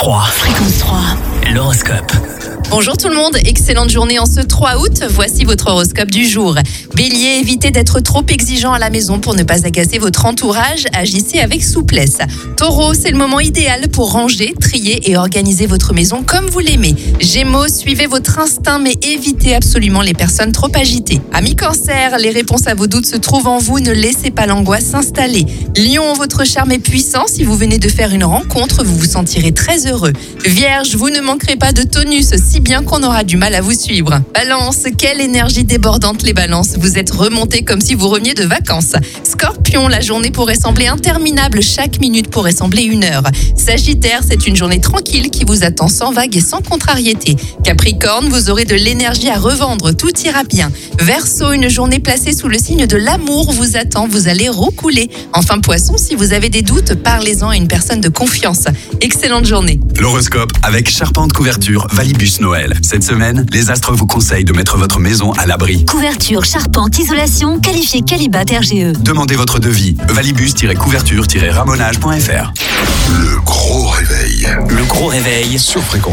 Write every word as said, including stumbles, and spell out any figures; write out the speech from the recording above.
trois. Fréquence trois. L'horoscope. Bonjour tout le monde, excellente journée en ce trois août. Voici votre horoscope du jour. Bélier, évitez d'être trop exigeant à la maison pour ne pas agacer votre entourage. Agissez avec souplesse. Taureau, c'est le moment idéal pour ranger, trier et organiser votre maison comme vous l'aimez. Gémeaux, suivez votre instinct mais évitez absolument les personnes trop agitées. Amis Cancer, les réponses à vos doutes se trouvent en vous, ne laissez pas l'angoisse s'installer. Lion, votre charme est puissant. Si vous venez de faire une rencontre, vous vous sentirez très heureux. Vierge, vous ne manquerez pas de tonus, si bien qu'on aura du mal à vous suivre. Balance, quelle énergie débordante les balances. Vous êtes remontés comme si vous reveniez de vacances. Scorpion, la journée pourrait sembler interminable, chaque minute pourrait sembler une heure. Sagittaire, c'est une journée tranquille qui vous attend sans vague et sans contrariété. Capricorne, vous aurez de l'énergie à revendre, tout ira bien. Verseau, une journée placée sous le signe de l'amour vous attend, vous allez roucouler. Enfin Poisson, si vous avez des doutes, parlez-en à une personne de confiance. Excellente journée. L'horoscope avec Charpente Couverture Valibus Noël. Cette semaine, les astres vous conseillent de mettre votre maison à l'abri. Couverture, charpente, isolation, qualifié Qualibat R G E. Demandez votre devis. valibus-couverture-ramonage point f r. Le gros réveil. Le gros réveil. Sur Fréquence